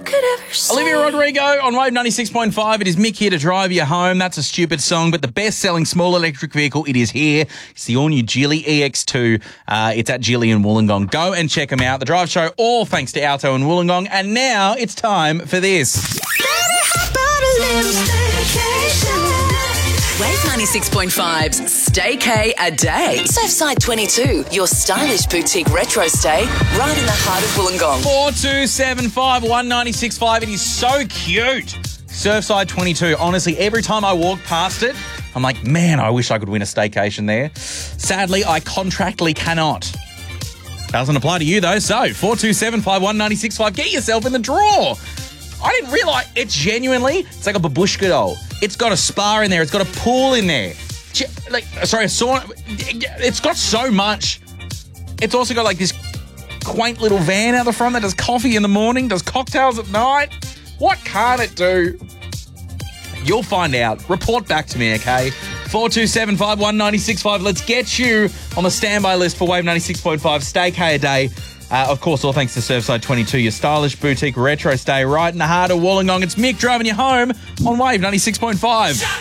could ever say. Olivia Rodrigo on Wave 96.5. It is Mick here to drive you home. That's a stupid song, but the best-selling small electric vehicle, it is here. It's the all-new Geely EX2. It's at Geely in Wollongong. Go and check them out. The Drive Show, all thanks to Alto and Wollongong. And now it's time for this. Wave 96.5's Staycay a Day. Surfside 22, your stylish boutique retro stay right in the heart of Wollongong. 4275 1965. It is so cute. Surfside 22. Honestly, every time I walk past it, I'm like, man, I wish I could win a staycation there. Sadly, I contractually cannot. Doesn't apply to you, though. So, 4275 1965. Get yourself in the draw. I didn't realise it's like a babushka doll. It's got a spa in there. It's got a pool in there. A sauna. It's got so much. It's also got like this quaint little van out the front that does coffee in the morning, does cocktails at night. What can't it do? You'll find out. Report back to me, okay? 4275 1965. Let's get you on the standby list for Wave 96.5 Staycay a Day. Of course, all thanks to Surfside 22, your stylish boutique retro stay right in the heart of Wollongong. It's Mick driving you home on Wave 96.5.